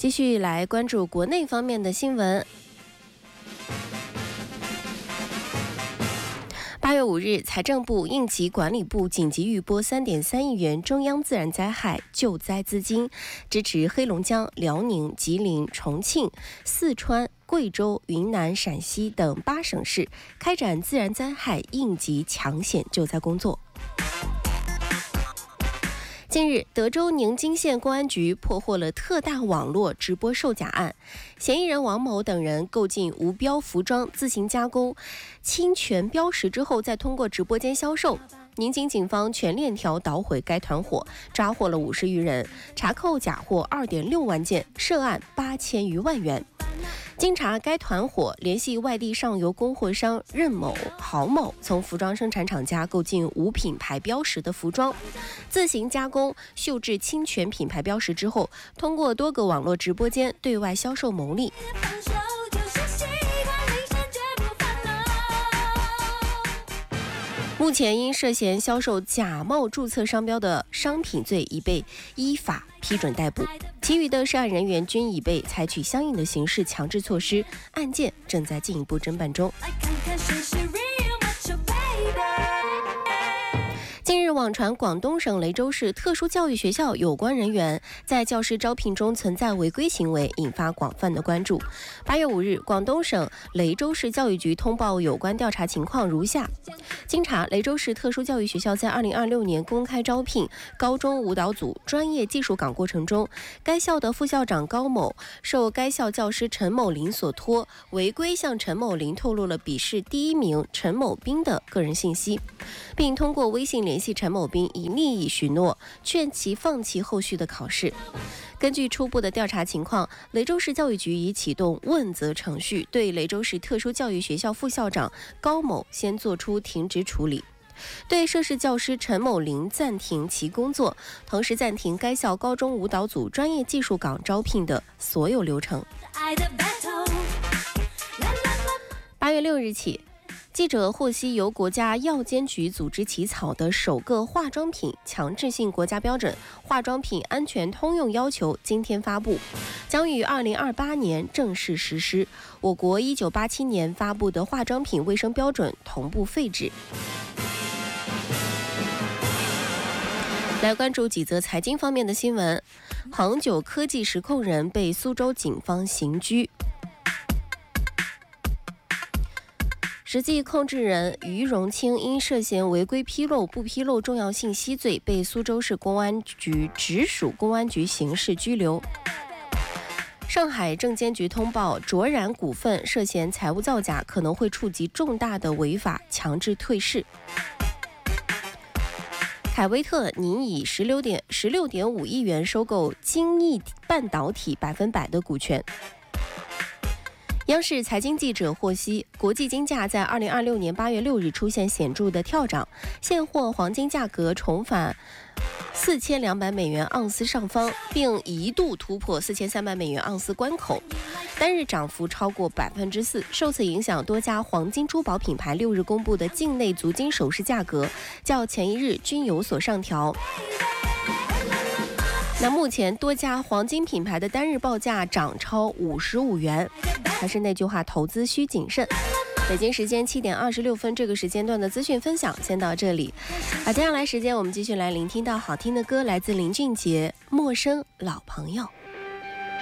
继续来关注国内方面的新闻。8月5日，财政部、应急管理部紧急预拨3.3亿元中央自然灾害救灾资金，支持黑龙江、辽宁、吉林、重庆、四川、贵州、云南、陕西等8省市开展自然灾害应急抢险救灾工作。近日，德州宁津县公安局破获了特大网络直播售假案，嫌疑人王某等人购进无标服装，自行加工、侵权标识之后，再通过直播间销售。宁津警方全链条捣毁该团伙，抓获了50余人，查扣假货2.6万件，涉案8000余万元。经查，该团伙联系外地上游供货商任某、郝某，从服装生产厂家购进无品牌标识的服装，自行加工、绣制侵权品牌标识之后，通过多个网络直播间对外销售牟利。目前因涉嫌销售假冒注册商标的商品罪，已被依法批准逮捕，其余的涉案人员均已被采取相应的刑事强制措施，案件正在进一步侦办中。近日网传广东省雷州市特殊教育学校有关人员在教师招聘中存在违规行为，引发广泛的关注。8月5日，广东省雷州市教育局通报有关调查情况如下：经查，雷州市特殊教育学校在2026年公开招聘高中舞蹈组专业技术岗过程中，该校的副校长高某受该校教师陈某林所托，违规向陈某林透露了笔试第1名陈某斌的个人信息，并通过微信联系陈某斌，以利益许诺，劝其放弃后续的考试。根据初步的调查情况，雷州市教育局已启动问责程序，对雷州市特殊教育学校副校长高某先作出停职处理，对涉事教师陈某林暂停其工作，同时暂停该校高中舞蹈组专业技术岗招聘的所有流程。8月6日起，记者获悉，由国家药监局组织起草的首个化妆品强制性国家标准《化妆品安全通用要求》今天发布，将于2028年正式实施。我国1987年发布的化妆品卫生标准同步废止。来关注几则财经方面的新闻。恒久科技实控人被苏州警方刑拘。实际控制人于荣清因涉嫌违规披露不披露重要信息罪，被苏州市公安局直属公安局刑事拘留。上海证监局通报，卓然股份涉嫌财务造假，可能会触及重大的违法，强制退市。凯威特拟以16.5亿元收购京易半导体100%的股权。央视财经记者获悉，国际金价在2026年8月6日出现显著的跳涨，现货黄金价格重返4200美元盎司上方，并一度突破4300美元盎司关口，单日涨幅超过4%。受此影响，多家黄金珠宝品牌6日公布的境内足金首饰价格较前一日均有所上调。那目前多家黄金品牌的单日报价涨超55元，还是那句话，投资需谨慎。北京时间7点26分，这个时间段的资讯分享先到这里。接下来时间我们继续来聆听到好听的歌，来自林俊杰《陌生老朋友》。